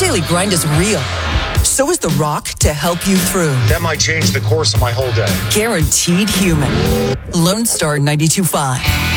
daily grind is real. So is The Rock to help you through. That might change the course of my whole day. Guaranteed human. Lone Star 92.5.